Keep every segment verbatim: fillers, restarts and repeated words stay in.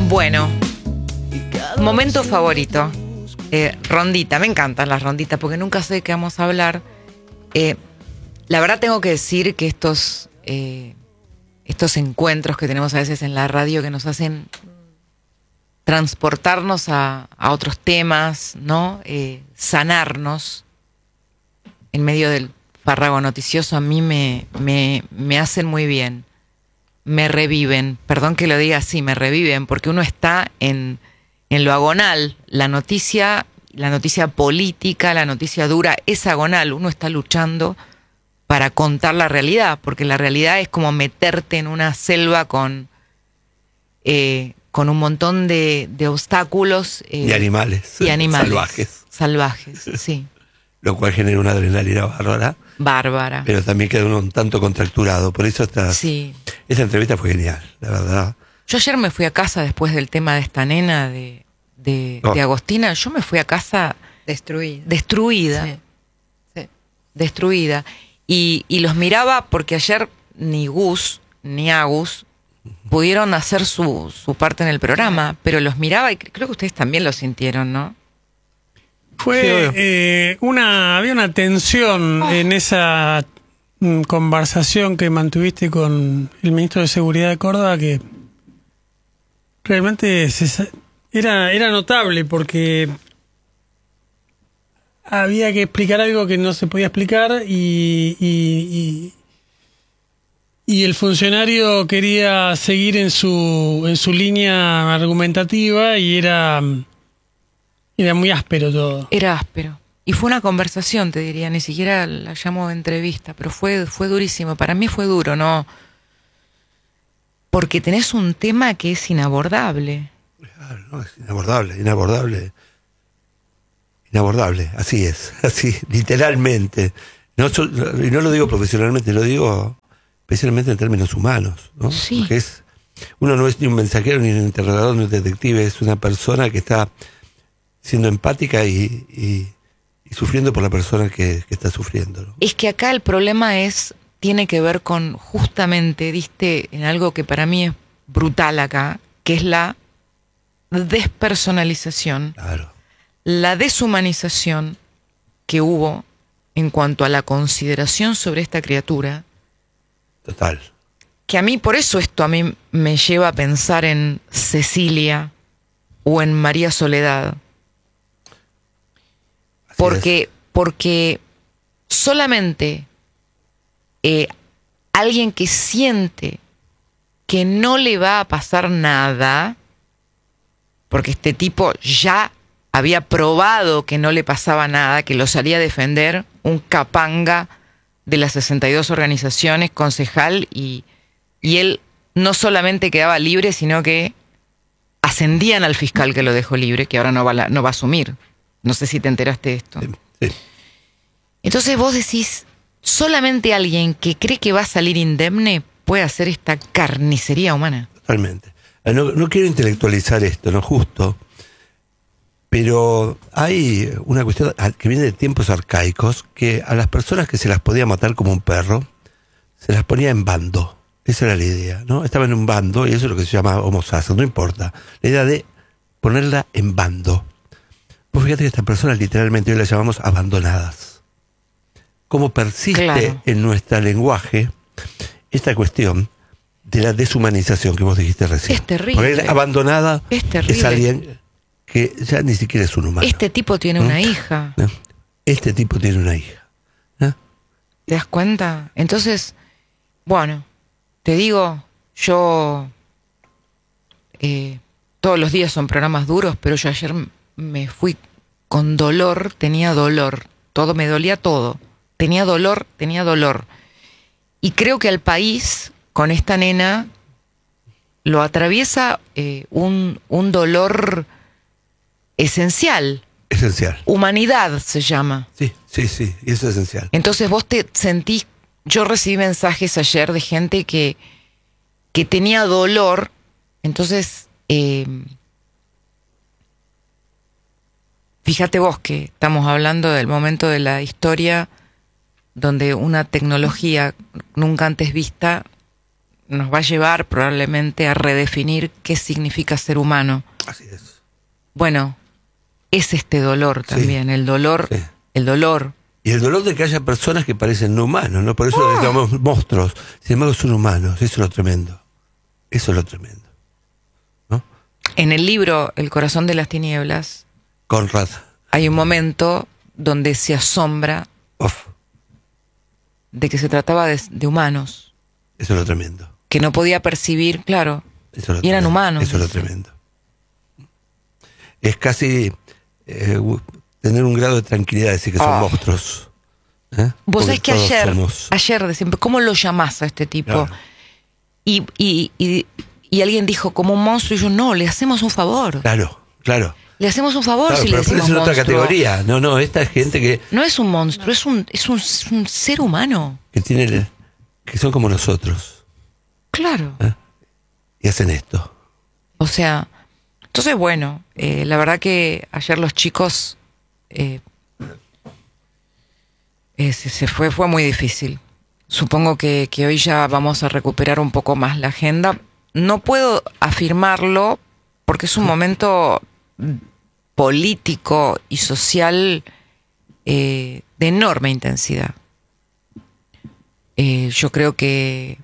Bueno, momento favorito. Eh, rondita, me encantan las ronditas porque nunca sé de qué vamos a hablar. Eh, la verdad tengo que decir que estos, eh, estos encuentros que tenemos a veces en la radio que nos hacen transportarnos a, a otros temas, ¿no? Eh, sanarnos en medio del farrago noticioso, a mí me, me, me hacen muy bien. Me reviven, perdón que lo diga así, me reviven, porque uno está en, en lo agonal. La noticia, la noticia política, la noticia dura es agonal. Uno está luchando para contar la realidad, porque la realidad es como meterte en una selva con, eh, con un montón de, de obstáculos. Eh, y animales. Y animales. Salvajes. Salvajes, sí. Lo cual genera una adrenalina bárbara. Bárbara. Pero también queda uno un tanto contracturado. Por eso esta, sí. esta entrevista fue genial, la verdad. Yo ayer me fui a casa después del tema de esta nena de, de, oh. de Agostina. Yo me fui a casa destruida. Destruida. Sí. Sí. Destruida. Y, y los miraba porque ayer ni Gus ni Agus pudieron hacer su, su parte en el programa, pero los miraba y creo que ustedes también lo sintieron, ¿no? Fue sí, eh, una había una tensión oh. en esa mm, conversación que mantuviste con el ministro de Seguridad de Córdoba que realmente se, era era notable porque había que explicar algo que no se podía explicar y y, y, y el funcionario quería seguir en su en su línea argumentativa y era Era muy áspero todo. Era áspero. Y fue una conversación, te diría, ni siquiera la llamo entrevista, pero fue, fue durísimo. Para mí fue duro, ¿no? Porque tenés un tema que es inabordable. Claro, no, es inabordable, inabordable. Inabordable, así es, así, literalmente. No, y no lo digo profesionalmente, lo digo especialmente en términos humanos, ¿no? Sí. Porque es, uno no es ni un mensajero, ni un interrogador, ni un detective, es una persona que está siendo empática y, y, y sufriendo por la persona que, que está sufriendo, ¿no? Es que acá el problema es, tiene que ver con, justamente, diste en algo que para mí es brutal acá, que es la despersonalización, claro. La deshumanización que hubo en cuanto a la consideración sobre esta criatura. Total. Que a mí, por eso esto a mí me lleva a pensar en Cecilia o en María Soledad. Porque, porque solamente eh, alguien que siente que no le va a pasar nada, porque este tipo ya había probado que no le pasaba nada, que lo salía a defender, un capanga de las sesenta y dos organizaciones, concejal, y, y él no solamente quedaba libre, sino que ascendían al fiscal que lo dejó libre, que ahora no va, la, no va a asumir. No sé si te enteraste de esto. Sí, sí. Entonces vos decís, solamente alguien que cree que va a salir indemne puede hacer esta carnicería humana. Totalmente. No, no quiero intelectualizar esto, no justo, pero hay una cuestión que viene de tiempos arcaicos, que a las personas que se las podía matar como un perro, se las ponía en bando. Esa era la idea, ¿no? Estaba en un bando, y eso es lo que se llama homo sacer, no importa. La idea de ponerla en bando. Pues fíjate que estas personas literalmente hoy las llamamos abandonadas. Cómo persiste claro. en nuestro lenguaje esta cuestión de la deshumanización que vos dijiste recién. Es terrible. Porque abandonada es, terrible. es alguien que ya ni siquiera es un humano. Este tipo tiene ¿no? una hija. ¿no? Este tipo tiene una hija. ¿no? ¿Te das cuenta? Entonces, bueno, te digo, yo eh, todos los días son programas duros, pero yo ayer me fui con dolor, tenía dolor, todo me dolía todo, tenía dolor, tenía dolor. Y creo que al país, con esta nena, lo atraviesa eh, un, un dolor esencial. Esencial. Humanidad se llama. Sí, sí, sí, y eso es esencial. Entonces vos te sentís, yo recibí mensajes ayer de gente que, que tenía dolor, entonces... Eh, Fíjate vos que estamos hablando del momento de la historia donde una tecnología nunca antes vista nos va a llevar probablemente a redefinir qué significa ser humano. Así es. Bueno, es este dolor también, Sí. el dolor, Sí. el dolor. Y el dolor de que haya personas que parecen no humanos, ¿no? Por eso Ah. les llamamos monstruos. Sin embargo, son humanos. Eso es lo tremendo. Eso es lo tremendo. ¿No? En el libro El corazón de las tinieblas Conrad. hay un momento donde se asombra Uf, de que se trataba de, de humanos, eso es lo tremendo. que no podía percibir, claro, Eso es lo y eran tremendo. humanos. Eso es lo tremendo. Es casi eh, tener un grado de tranquilidad, decir que son Ah. monstruos. ¿Eh? Vos Porque sabés que todos ayer, somos- ayer decían, ¿cómo lo llamás a este tipo? Claro. Y, y, y, y alguien dijo, como un monstruo, y yo, no, le hacemos un favor. Claro, claro. Le hacemos un favor Claro, si le pero decimos es en otra monstruo. categoría. No, no, esta es gente que, No es un monstruo, es un, es un, es un ser humano. que tiene, que son como nosotros. Claro. Y hacen esto. O sea, entonces bueno, eh, la verdad que ayer los chicos eh, eh, se, se fue, fue muy difícil. Supongo que, que hoy ya vamos a recuperar un poco más la agenda. No puedo afirmarlo porque es un momento político y social eh, de enorme intensidad. Eh, yo creo que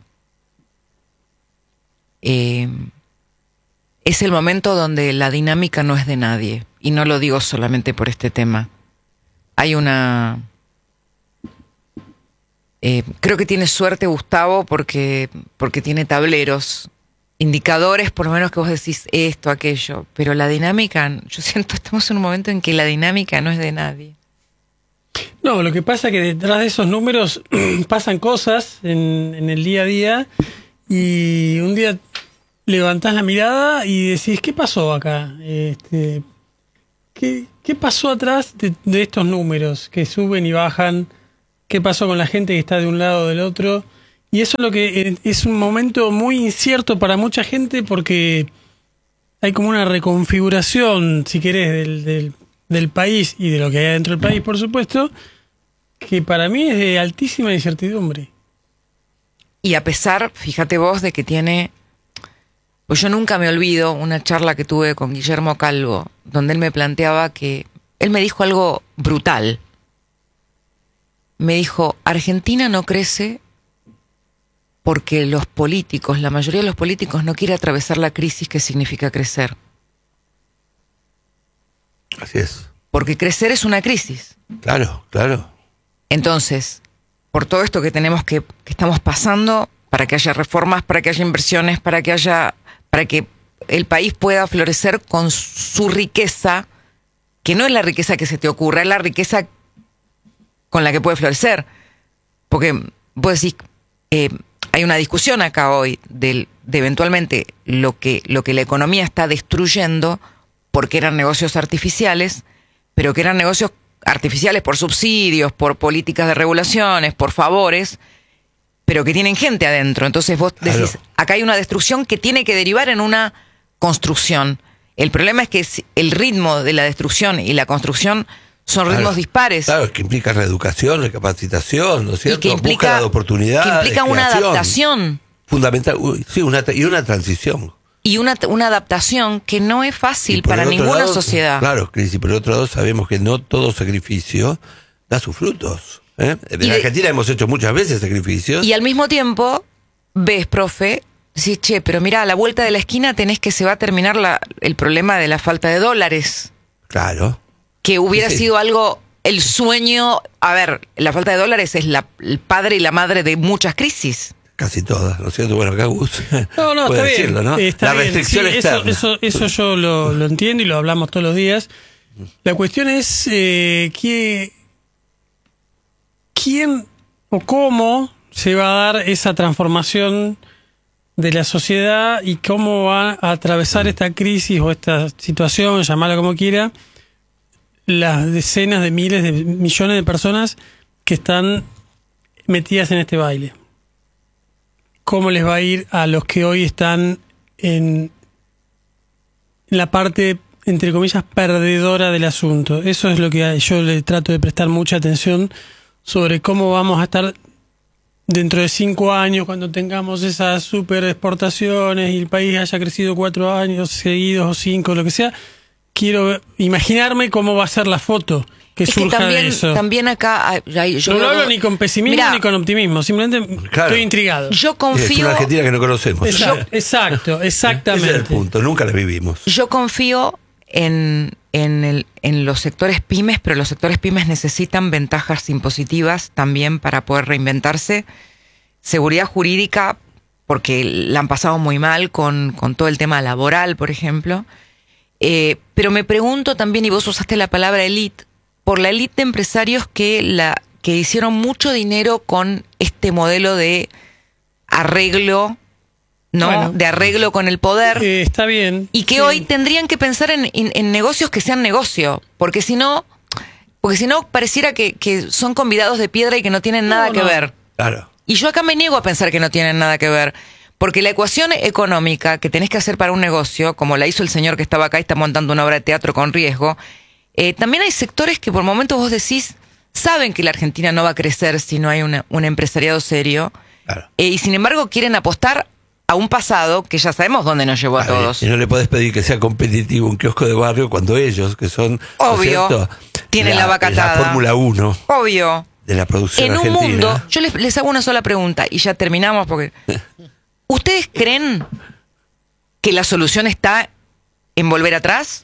eh, es el momento donde la dinámica no es de nadie. Y no lo digo solamente por este tema. Hay una... Eh, creo que tiene suerte Gustavo porque, porque tiene tableros, indicadores, por lo menos que vos decís esto, aquello. Pero la dinámica, yo siento, estamos en un momento en que la dinámica no es de nadie. No, lo que pasa es que detrás de esos números pasan cosas en, en el día a día y un día levantás la mirada y decís, ¿qué pasó acá? Este, ¿qué, qué pasó atrás de, de estos números que suben y bajan? ¿Qué pasó con la gente que está de un lado o del otro? Y eso es lo que eh, es un momento muy incierto para mucha gente porque hay como una reconfiguración, si querés, del, del, del país y de lo que hay dentro del país, por supuesto, que para mí es de altísima incertidumbre. Y a pesar, fíjate vos, de que tiene... Pues yo nunca me olvido una charla que tuve con Guillermo Calvo, donde él me planteaba que... Él me dijo algo brutal. Me dijo, Argentina no crece porque los políticos, la mayoría de los políticos no quiere atravesar la crisis que significa crecer. Así es. Porque crecer es una crisis. Claro, claro. Entonces, por todo esto que tenemos que, que estamos pasando, para que haya reformas, para que haya inversiones, para que haya, para que el país pueda florecer con su riqueza, que no es la riqueza que se te ocurra, es la riqueza con la que puede florecer. Porque vos decís, eh, hay una discusión acá hoy del, de eventualmente lo que, lo que la economía está destruyendo porque eran negocios artificiales, pero que eran negocios artificiales por subsidios, por políticas de regulaciones, por favores, pero que tienen gente adentro. Entonces vos decís, Claro. acá hay una destrucción que tiene que derivar en una construcción. El problema es que el ritmo de la destrucción y la construcción son ritmos Claro. dispares. Claro, que implica reeducación, recapacitación, ¿no es Y cierto? que implica, Búsqueda de oportunidades. que implica una creación. adaptación. Fundamental, uy, sí, una, y una transición. Y una, una adaptación que no es fácil Y por para el otro ninguna lado, sociedad. Claro, Cris, y por el otro lado sabemos que no todo sacrificio da sus frutos. ¿eh? En Y de- Argentina hemos hecho muchas veces sacrificios. Y al mismo tiempo, ves, profe, decís, che, pero mira, a la vuelta de la esquina tenés que se va a terminar la, el problema de la falta de dólares. Claro. Que hubiera Sí. sido algo, el sueño. A ver, la falta de dólares es la, el padre y la madre de muchas crisis. Casi todas, ¿no es cierto? Bueno, acá Gus No, no, puede está decirlo, bien. ¿no? Está la bien. restricción Sí, eso, externa. eso, eso yo lo, lo entiendo y lo hablamos todos los días. La cuestión es eh, que, quién o cómo se va a dar esa transformación de la sociedad y cómo va a atravesar esta crisis o esta situación, llamarla como quiera, las decenas de miles de millones de personas que están metidas en este baile. ¿Cómo les va a ir a los que hoy están en, en la parte, entre comillas, perdedora del asunto? Eso es lo que yo le trato de prestar mucha atención sobre cómo vamos a estar dentro de cinco años, cuando tengamos esas super exportaciones y el país haya crecido cuatro años seguidos o cinco, lo que sea, quiero imaginarme cómo va a ser la foto que es surja que también, de eso. También acá... Yo no lo veo, hablo ni con pesimismo mirá, ni con optimismo, simplemente claro. estoy intrigado. Yo Es confío... una Argentina que no conocemos. Exacto, exacto, exactamente. Ese es el punto, nunca la vivimos. Yo confío en, en, el, en los sectores pymes, pero los sectores pymes necesitan ventajas impositivas también para poder reinventarse. Seguridad jurídica, porque la han pasado muy mal con, con todo el tema laboral, por ejemplo. Eh, pero me pregunto también, y vos usaste la palabra elite, por la elite de empresarios que, la, que hicieron mucho dinero con este modelo de arreglo, ¿no? Bueno, de arreglo con el poder. Eh, está bien. Y que sí. hoy tendrían que pensar en, en, en negocios que sean negocio, porque si no, porque si no pareciera que, que son convidados de piedra y que no tienen nada No, que no. ver. Claro. Y yo acá me niego a pensar que no tienen nada que ver, porque la ecuación económica que tenés que hacer para un negocio, como la hizo el señor que estaba acá y está montando una obra de teatro con riesgo, eh, también hay sectores que por momentos vos decís, saben que la Argentina no va a crecer si no hay una, un empresariado serio, Claro. eh, y sin embargo quieren apostar a un pasado que ya sabemos dónde nos llevó a Está bien. todos. Y no le podés pedir que sea competitivo un kiosco de barrio cuando ellos, que son, ¿no es Obvio, cierto? tienen la vaca atada. La Fórmula uno Obvio. de la producción En un argentina. mundo, yo les, les hago una sola pregunta y ya terminamos porque... ¿Ustedes creen que la solución está en volver atrás?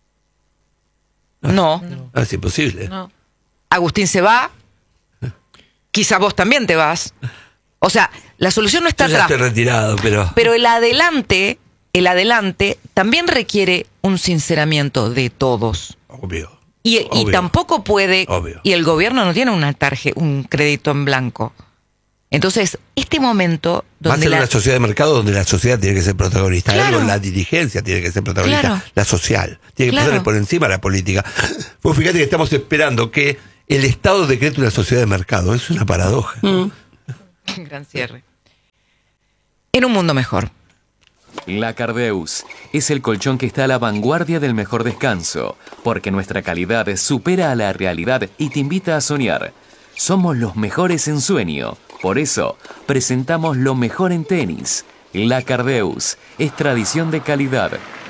No. No, es imposible. No. Agustín se va. Quizás vos también te vas. O sea, la solución no está Yo ya atrás. estoy retirado, pero... Pero el adelante, el adelante también requiere un sinceramiento de todos. Obvio. Y, y Obvio. tampoco puede, Obvio. y el gobierno no tiene una tarjeta, un crédito en blanco. Entonces, este momento Va a donde ser la, una sociedad de mercado donde la sociedad tiene que ser protagonista. Claro. Algo, la dirigencia tiene que ser protagonista. Claro. La social. Tiene que Claro. pasarle por encima a la política. Pues fíjate que estamos esperando que el Estado decrete una sociedad de mercado. Es una paradoja. Mm. gran cierre. En un mundo mejor. La Cardeus es el colchón que está a la vanguardia del mejor descanso, porque nuestra calidad supera a la realidad y te invita a soñar. Somos los mejores en sueño, por eso presentamos lo mejor en tenis. La Cardeus es tradición de calidad.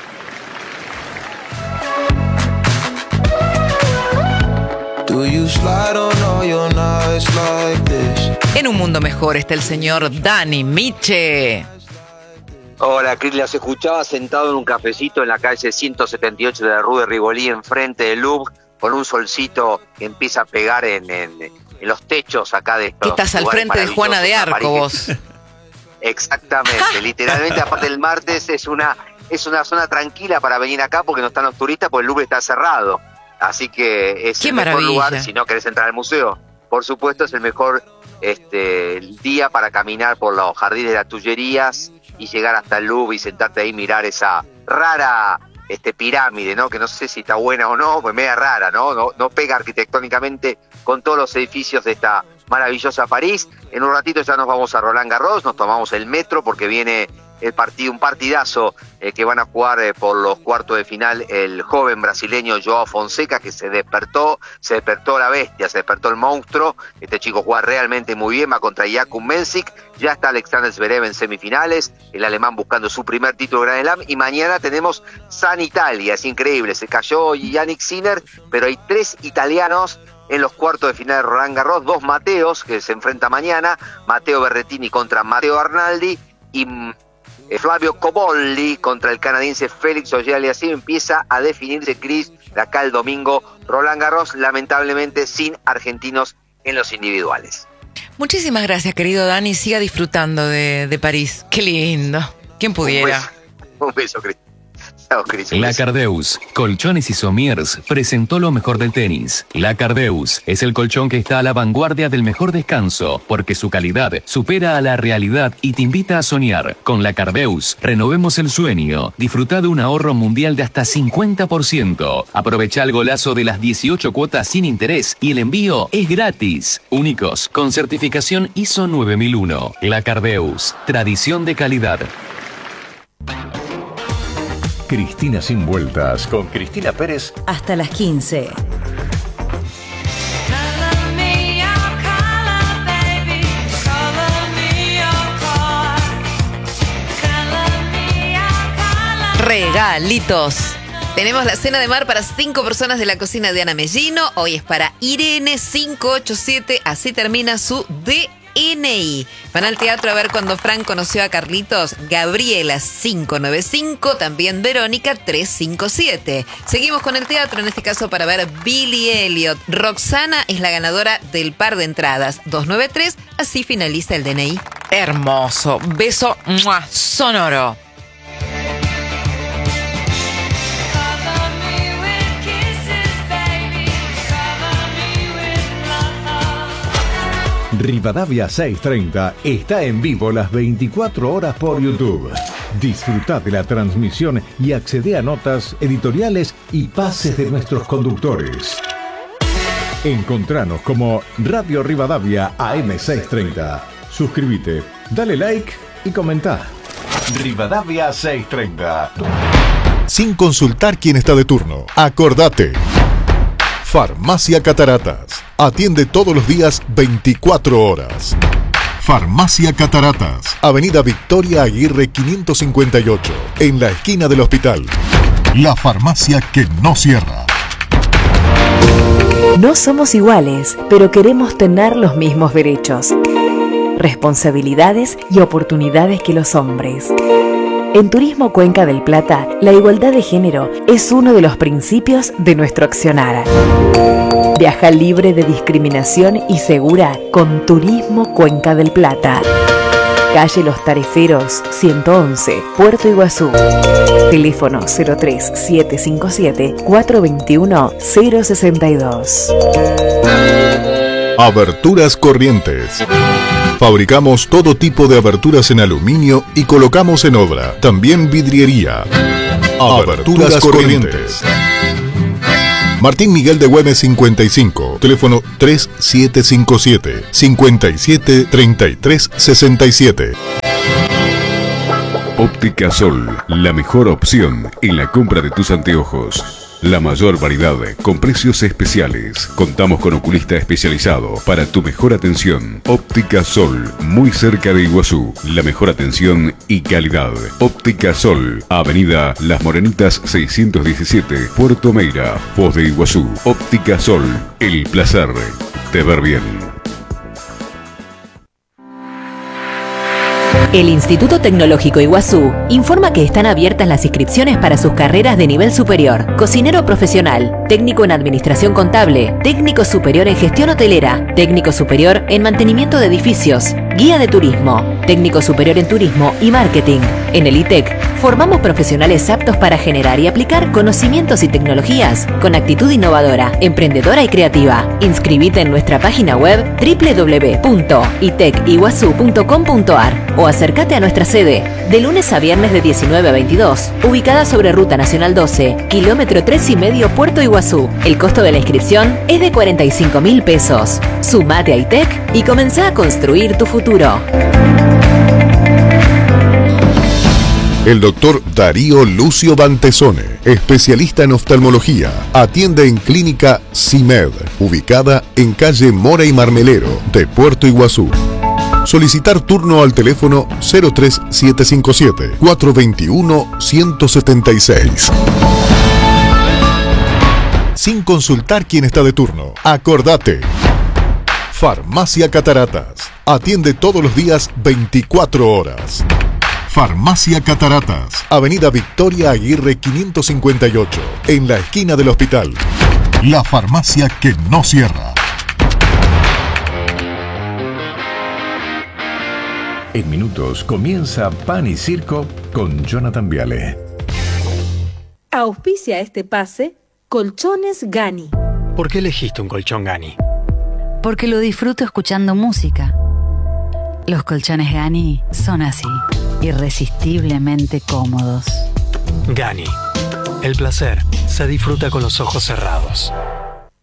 Do you slide on all your nights like this? En un mundo mejor está el señor Dani Miche. Hola, Cris, las escuchaba sentado en un cafecito en la calle ciento setenta y ocho de la Rue de Rivoli, enfrente del Louvre, con un solcito que empieza a pegar en, en, en los techos acá de estos Que estás al lugares frente de Juana de maravillosos, Arco, París. vos. Exactamente, literalmente, aparte el martes es una, es una zona tranquila para venir acá porque no están los turistas, porque el Louvre está cerrado. Así que es Qué el mejor maravilla. lugar si no querés entrar al museo. Por supuesto, es el mejor este, día para caminar por los jardines de las Tullerías y llegar hasta el Louvre y sentarte ahí y mirar esa rara este, pirámide, ¿no? Que no sé si está buena o no, pues media rara, ¿no? No, no pega arquitectónicamente con todos los edificios de esta maravillosa París. En un ratito ya nos vamos a Roland Garros, nos tomamos el metro porque viene el partido, un partidazo eh, que van a jugar eh, por los cuartos de final el joven brasileño Joao Fonseca, que se despertó, se despertó la bestia, se despertó el monstruo. Este chico juega realmente muy bien, va contra Jakub Mensik, ya está Alexander Zverev en semifinales, el alemán buscando su primer título de Grand Slam, y mañana tenemos San Italia, es increíble, se cayó Yannick Sinner, pero hay tres italianos en los cuartos de final de Roland Garros, dos Mateos que se enfrenta mañana, Matteo Berrettini contra Matteo Arnaldi y eh, Flavio Cobolli contra el canadiense Félix Auger. Así empieza a definirse, Cris, de acá el domingo Roland Garros, lamentablemente sin argentinos en los individuales. Muchísimas gracias, querido Dani. Siga disfrutando de, de París. Qué lindo. ¿Quién pudiera? Un beso, un beso, Cris. Chao, Cris. un La beso. Cardeus, Colchones y Somiers, presentó lo mejor del tenis. La Cardeus es el colchón que está a la vanguardia del mejor descanso, porque su calidad supera a la realidad y te invita a soñar. Con la Cardeus, renovemos el sueño. Disfruta de un ahorro mundial de hasta cincuenta por ciento. Aprovecha el golazo de las dieciocho cuotas sin interés y el envío es gratis. Únicos, con certificación I S O nueve mil uno. La Cardeus, tradición de calidad. Cristina Sin Vueltas con Cristina Pérez Hasta las quince. Color me your color, baby. Color regalitos. Tenemos la cena de mar para cinco personas de la cocina de Ana Mellino. Hoy es para Irene cinco ocho siete. Así termina su D N I. Van al teatro a ver cuando Fran conoció a Carlitos. Gabriela cinco nueve cinco. También Verónica tres cinco siete. Seguimos con el teatro, en este caso para ver Billy Elliot. Roxana es la ganadora del par de entradas. dos nueve tres. Así finaliza el D N I. Hermoso. Beso ¡mua! Sonoro. Rivadavia seiscientos treinta está en vivo las veinticuatro horas por YouTube. Disfruta de la transmisión y accede a notas, editoriales y pases de nuestros conductores. Encontranos como Radio Rivadavia A M seiscientos treinta. Suscríbete, dale like y comenta. Rivadavia seiscientos treinta. Sin consultar quién está de turno. Acordate. Farmacia Cataratas. Atiende todos los días veinticuatro horas. Farmacia Cataratas. Avenida Victoria Aguirre quinientos cincuenta y ocho. En la esquina del hospital. La farmacia que no cierra. No somos iguales, pero queremos tener los mismos derechos, responsabilidades y oportunidades que los hombres. En Turismo Cuenca del Plata, la igualdad de género es uno de los principios de nuestro accionar. Viaja libre de discriminación y segura con Turismo Cuenca del Plata. Calle Los Tareferos, ciento once, Puerto Iguazú. Teléfono cero tres siete cinco siete cuatro dos uno cero seis dos. Aberturas Corrientes. Fabricamos todo tipo de aberturas en aluminio y colocamos en obra. También vidriería. Aberturas Corrientes. Martín Miguel de Güemes cincuenta y cinco. Teléfono tres siete cinco siete cinco siete tres tres seis siete. Óptica Sol, la mejor opción en la compra de tus anteojos. La mayor variedad con precios especiales. Contamos con oculista especializado para tu mejor atención. Óptica Sol, muy cerca de Iguazú. La mejor atención y calidad. Óptica Sol, Avenida Las Morenitas seiscientos diecisiete, Puerto Meira, Foz de Iguazú. Óptica Sol, el placer de ver bien. El Instituto Tecnológico Iguazú informa que están abiertas las inscripciones para sus carreras de nivel superior: cocinero profesional, técnico en administración contable, técnico superior en gestión hotelera, técnico superior en mantenimiento de edificios, guía de turismo, técnico superior en turismo y marketing. En el I T E C formamos profesionales aptos para generar y aplicar conocimientos y tecnologías con actitud innovadora, emprendedora y creativa. Inscribite en nuestra página web doble u doble u doble u punto i t e c iguazú punto com punto a r o acércate a nuestra sede de lunes a viernes de diecinueve a veintidós, ubicada sobre Ruta Nacional doce, kilómetro tres y medio, Puerto Iguazú. El costo de la inscripción es de cuarenta y cinco mil pesos. Sumate a I T E C y comenzá a construir tu futuro. El doctor Darío Lucio Bantesone, especialista en oftalmología, atiende en Clínica CIMED, ubicada en calle Mora y Marmelero de Puerto Iguazú. Solicitar turno al teléfono cero tres siete cinco siete cuatro dos uno uno cero siete seis. Sin consultar quién está de turno. Acordate. Farmacia Cataratas. Atiende todos los días veinticuatro horas. Farmacia Cataratas. Avenida Victoria Aguirre quinientos cincuenta y ocho. En la esquina del hospital. La farmacia que no cierra. En minutos comienza Pan y Circo con Jonathan Viale. Auspicia este pase Colchones Gani. ¿Por qué elegiste un colchón Gani? Porque lo disfruto escuchando música. Los colchones Gani son así, irresistiblemente cómodos. Gani. El placer se disfruta con los ojos cerrados.